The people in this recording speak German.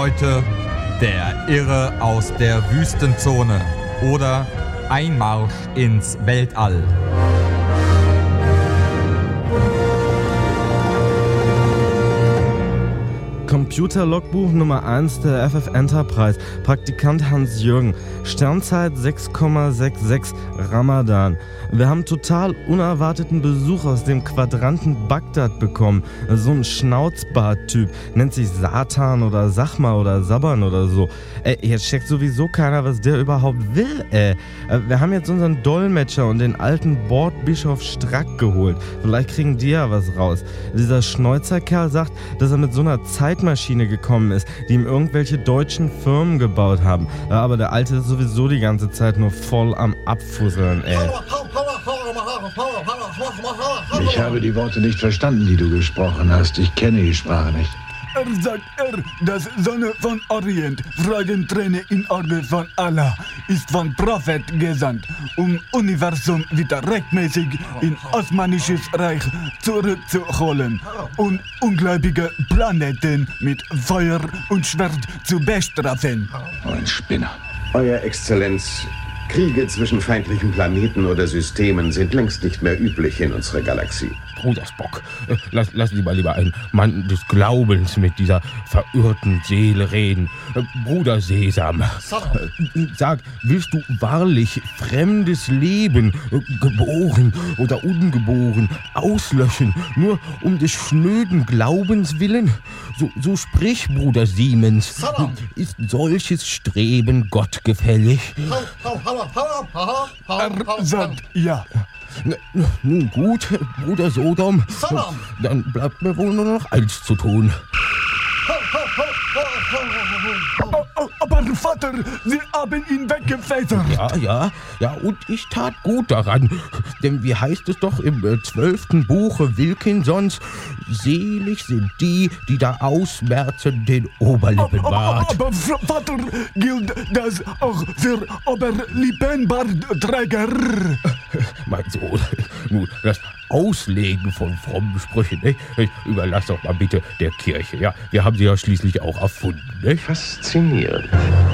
Heute der Irre aus der Wüstenzone oder Einmarsch ins Weltall. Computer-Logbuch Nummer 1 der FF Enterprise. Praktikant Hans-Jürgen. Sternzeit 6,66 Ramadan. Wir haben total unerwarteten Besuch aus dem Quadranten Bagdad bekommen. So ein Schnauzbart-Typ. Nennt sich Satan oder Sachma oder Saban oder so. Jetzt checkt sowieso keiner, was der überhaupt will, Wir haben jetzt unseren Dolmetscher und den alten Bordbischof Strack geholt. Vielleicht kriegen die ja was raus. Dieser Schneuzerkerl sagt, dass er mit so einer Zeitmaschine gekommen ist, die ihm irgendwelche deutschen Firmen gebaut haben. Ja, aber der Alte ist sowieso die ganze Zeit nur voll am Abfusseln, Ich habe die Worte nicht verstanden, die du gesprochen hast. Ich kenne die Sprache nicht. Sagt dass Sonne von Orient, Freudenträne in Auge von Allah, ist von Prophet gesandt, um Universum wieder rechtmäßig in Osmanisches Reich zurückzuholen und ungläubige Planeten mit Feuer und Schwert zu bestrafen. Ein Spinner. Euer Exzellenz, Kriege zwischen feindlichen Planeten oder Systemen sind längst nicht mehr üblich in unserer Galaxie. Bruder Spock, lass lieber einen Mann des Glaubens mit dieser verirrten Seele reden. Bruder Sesam, sag, willst du wahrlich fremdes Leben, geboren oder ungeboren, auslöschen, nur um des schnöden Glaubens willen? So sprich, Bruder Siemens. Ist solches Streben gottgefällig? Sagt ja. Nun gut, Bruder Sodom, dann bleibt mir wohl nur noch eins zu tun. Aber Vater, Sie haben ihn weggefedert. Ja, und ich tat gut daran. Denn wie heißt es doch im 12. Buche Wilkinsons, selig sind die da ausmerzen den Oberlippenbart. Aber Vater, gilt das auch für Oberlippenbartträger? Mein Sohn, nun, das Auslegen von frommen Sprüchen, ne? Überlass doch mal bitte der Kirche, ja? Wir haben sie ja schließlich auch erfunden, ne? Faszinierend.